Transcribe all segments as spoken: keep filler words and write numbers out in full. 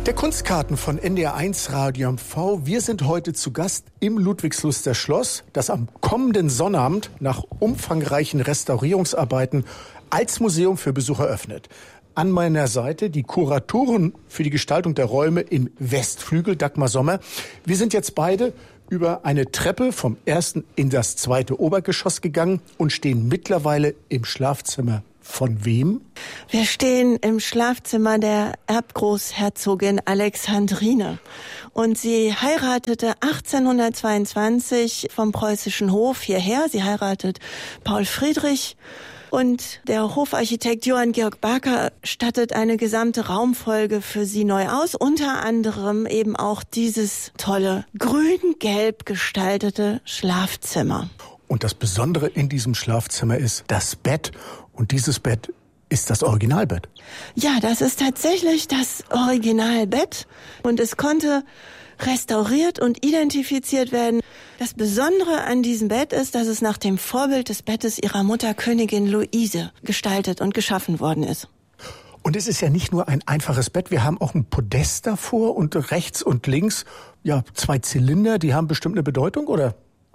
Der Kunstkarten von N D R eins Radio M V. Wir sind heute zu Gast im Ludwigsluster Schloss, das am kommenden Sonnabend nach umfangreichen Restaurierungsarbeiten als Museum für Besucher öffnet. An meiner Seite die Kuratorin für die Gestaltung der Räume im Westflügel, Dagmar Sommer. Wir sind jetzt beide über eine Treppe vom ersten in das zweite Obergeschoss gegangen und stehen mittlerweile im Schlafzimmer. Von wem? Wir stehen im Schlafzimmer der Erbgroßherzogin Alexandrine. Und sie heiratete achtzehnhundertzweiundzwanzig vom preußischen Hof hierher. Sie heiratet Paul Friedrich. Und der Hofarchitekt Johann Georg Barker stattet eine gesamte Raumfolge für sie neu aus. Unter anderem eben auch dieses tolle grün-gelb gestaltete Schlafzimmer. Und das Besondere in diesem Schlafzimmer ist das Bett. Und dieses Bett ist das Originalbett. Ja, das ist tatsächlich das Originalbett. Und es konnte restauriert und identifiziert werden. Das Besondere an diesem Bett ist, dass es nach dem Vorbild des Bettes ihrer Mutter Königin Luise gestaltet und geschaffen worden ist. Und es ist ja nicht nur ein einfaches Bett. Wir haben auch ein Podest davor und rechts und links ja zwei Zylinder. Die haben bestimmt eine Bedeutung, oder?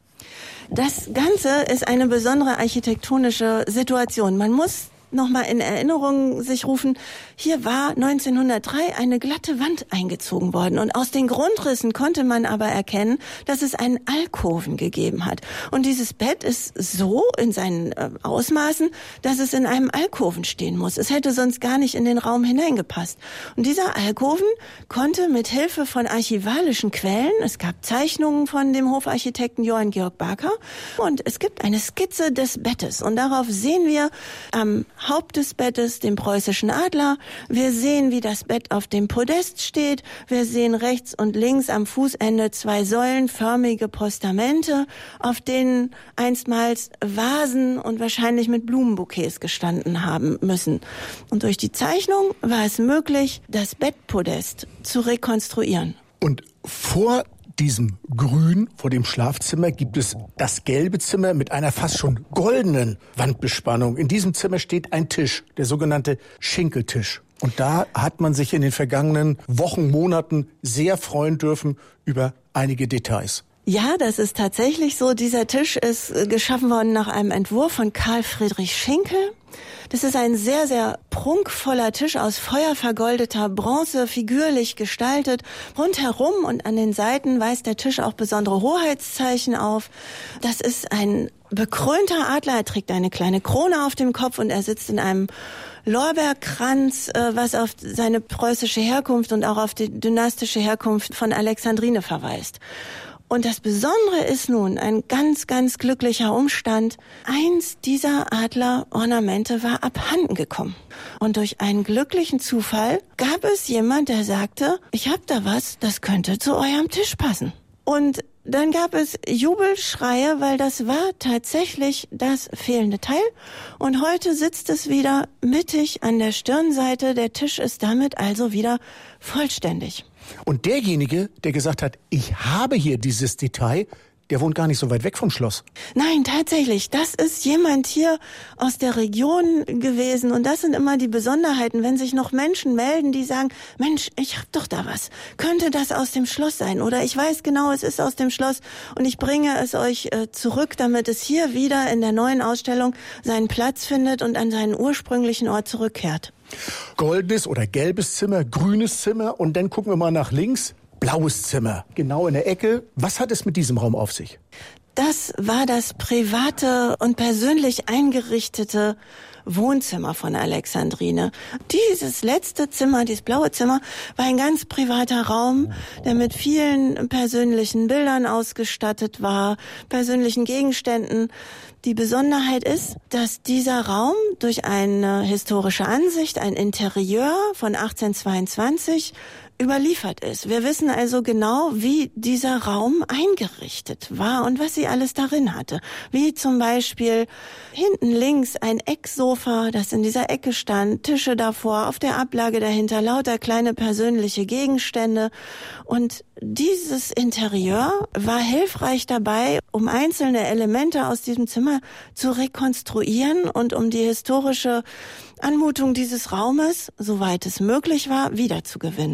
Das Ganze ist eine besondere architektonische Situation. Man muss noch mal in Erinnerung sich rufen, hier war neunzehnhundertdrei eine glatte Wand eingezogen worden und aus den Grundrissen konnte man aber erkennen, dass es einen Alkoven gegeben hat. Und dieses Bett ist so in seinen äh, Ausmaßen, dass es in einem Alkoven stehen muss. Es hätte sonst gar nicht in den Raum hineingepasst. Und dieser Alkoven konnte mit Hilfe von archivalischen Quellen, es gab Zeichnungen von dem Hofarchitekten Johann Georg Barker und es gibt eine Skizze des Bettes und darauf sehen wir am Haupt des Bettes den preußischen Adler. Wir sehen, wie das Bett auf dem Podest steht. Wir sehen rechts und links am Fußende zwei säulenförmige Postamente, auf denen einstmals Vasen und wahrscheinlich mit Blumenbouquets gestanden haben müssen. Und durch die Zeichnung war es möglich, das Bettpodest zu rekonstruieren. Und vor diesem Grün vor dem Schlafzimmer gibt es das gelbe Zimmer mit einer fast schon goldenen Wandbespannung. In diesem Zimmer steht ein Tisch, der sogenannte Schinkeltisch. Und da hat man sich in den vergangenen Wochen, Monaten sehr freuen dürfen über einige Details. Ja, das ist tatsächlich so. Dieser Tisch ist geschaffen worden nach einem Entwurf von Karl Friedrich Schinkel. Das ist ein sehr, sehr prunkvoller Tisch aus feuervergoldeter Bronze, figürlich gestaltet. Rundherum und an den Seiten weist der Tisch auch besondere Hoheitszeichen auf. Das ist ein bekrönter Adler. Er trägt eine kleine Krone auf dem Kopf und er sitzt in einem Lorbeerkranz, was auf seine preußische Herkunft und auch auf die dynastische Herkunft von Alexandrine verweist. Und das Besondere ist nun ein ganz, ganz glücklicher Umstand. Eins dieser Adlerornamente war abhanden gekommen. Und durch einen glücklichen Zufall gab es jemand, der sagte, ich hab da was, das könnte zu eurem Tisch passen. Und dann gab es Jubelschreie, weil das war tatsächlich das fehlende Teil. Und heute sitzt es wieder mittig an der Stirnseite. Der Tisch ist damit also wieder vollständig. Und derjenige, der gesagt hat, ich habe hier dieses Detail, der wohnt gar nicht so weit weg vom Schloss. Nein, tatsächlich. Das ist jemand hier aus der Region gewesen. Und das sind immer die Besonderheiten, wenn sich noch Menschen melden, die sagen, Mensch, ich hab doch da was. Könnte das aus dem Schloss sein? Oder ich weiß genau, es ist aus dem Schloss und ich bringe es euch äh, zurück, damit es hier wieder in der neuen Ausstellung seinen Platz findet und an seinen ursprünglichen Ort zurückkehrt. Goldenes oder gelbes Zimmer, grünes Zimmer und dann gucken wir mal nach links. Blaues Zimmer, genau in der Ecke. Was hat es mit diesem Raum auf sich? Das war das private und persönlich eingerichtete Wohnzimmer von Alexandrine. Dieses letzte Zimmer, dieses blaue Zimmer, war ein ganz privater Raum, der mit vielen persönlichen Bildern ausgestattet war, persönlichen Gegenständen. Die Besonderheit ist, dass dieser Raum durch eine historische Ansicht, ein Interieur von achtzehnhundertzweiundzwanzig überliefert ist. Wir wissen also genau, wie dieser Raum eingerichtet war und was sie alles darin hatte. Wie zum Beispiel hinten links ein Ecksofa, das in dieser Ecke stand, Tische davor, auf der Ablage dahinter lauter kleine persönliche Gegenstände. Und dieses Interieur war hilfreich dabei, um einzelne Elemente aus diesem Zimmer zu rekonstruieren und um die historische Anmutung dieses Raumes, soweit es möglich war, wiederzugewinnen.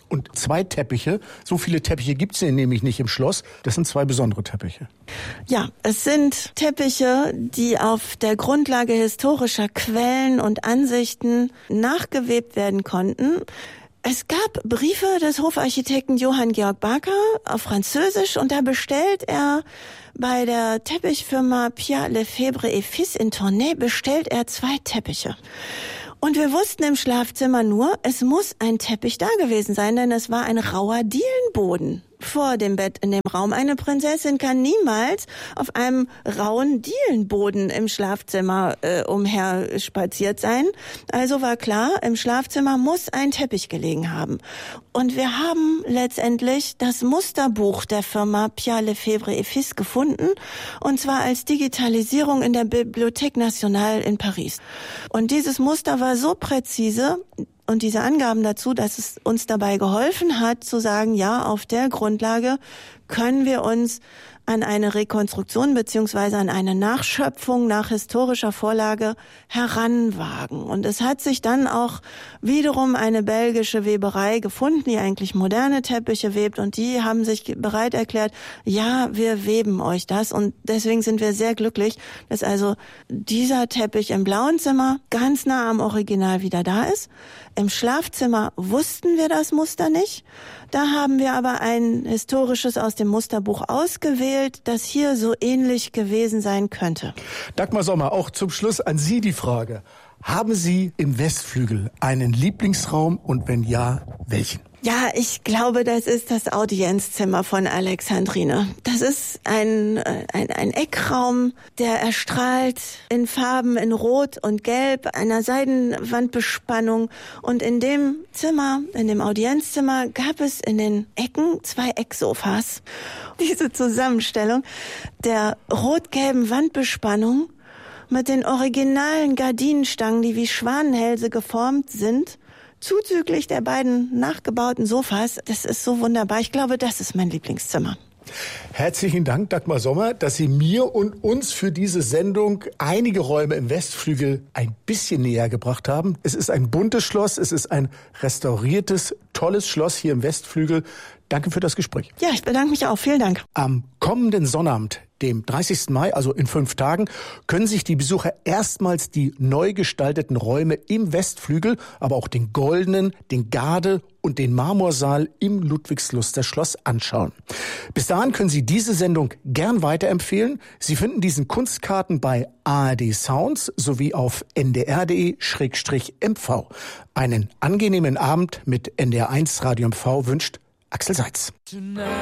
Und zwei Teppiche, so viele Teppiche gibt's hier nämlich nicht im Schloss, das sind zwei besondere Teppiche. Ja, es sind Teppiche, die auf der Grundlage historischer Quellen und Ansichten nachgewebt werden konnten. Es gab Briefe des Hofarchitekten Johann Georg Barker auf Französisch und da bestellt er bei der Teppichfirma Pierre Lefebvre et Fils in Tournai bestellt er zwei Teppiche. Und wir wussten im Schlafzimmer nur, es muss ein Teppich da gewesen sein, denn es war ein rauer Dielenboden vor dem Bett in dem Raum. Eine Prinzessin kann niemals auf einem rauen Dielenboden im Schlafzimmer äh, umher spaziert sein. Also war klar, im Schlafzimmer muss ein Teppich gelegen haben. Und wir haben letztendlich das Musterbuch der Firma Pierre Lefebvre et Fils gefunden, und zwar als Digitalisierung in der Bibliothèque Nationale in Paris. Und dieses Muster war so präzise, und diese Angaben dazu, dass es uns dabei geholfen hat, zu sagen, ja, auf der Grundlage können wir uns an eine Rekonstruktion beziehungsweise an eine Nachschöpfung nach historischer Vorlage heranwagen. Und es hat sich dann auch wiederum eine belgische Weberei gefunden, die eigentlich moderne Teppiche webt, und die haben sich bereit erklärt, ja, wir weben euch das, und deswegen sind wir sehr glücklich, dass also dieser Teppich im blauen Zimmer ganz nah am Original wieder da ist. Im Schlafzimmer wussten wir das Muster nicht. Da haben wir aber ein historisches aus dem Musterbuch ausgewählt, das hier so ähnlich gewesen sein könnte. Dagmar Sommer, auch zum Schluss an Sie die Frage. Haben Sie im Westflügel einen Lieblingsraum, und wenn ja, welchen? Ja, ich glaube, das ist das Audienzzimmer von Alexandrine. Das ist ein, ein, ein Eckraum, der erstrahlt in Farben in Rot und Gelb, einer Seidenwandbespannung. Und in dem Zimmer, in dem Audienzzimmer, gab es in den Ecken zwei Ecksofas. Diese Zusammenstellung der rot-gelben Wandbespannung mit den originalen Gardinenstangen, die wie Schwanenhälse geformt sind, zuzüglich der beiden nachgebauten Sofas, das ist so wunderbar. Ich glaube, das ist mein Lieblingszimmer. Herzlichen Dank, Dagmar Sommer, dass Sie mir und uns für diese Sendung einige Räume im Westflügel ein bisschen näher gebracht haben. Es ist ein buntes Schloss, es ist ein restauriertes, tolles Schloss hier im Westflügel. Danke für das Gespräch. Ja, ich bedanke mich auch. Vielen Dank. Am kommenden Sonnabend, dem dreißigsten Mai, also in fünf Tagen, können sich die Besucher erstmals die neu gestalteten Räume im Westflügel, aber auch den Goldenen, den Garde und den Marmorsaal im Ludwigsluster Schloss anschauen. Bis dahin können Sie diese Sendung gern weiterempfehlen. Sie finden diesen Kunstkarten bei A R D Sounds sowie auf n d r punkt d e schrägstrich m v. Einen angenehmen Abend mit N D R eins Radio M V wünscht Axel Seitz.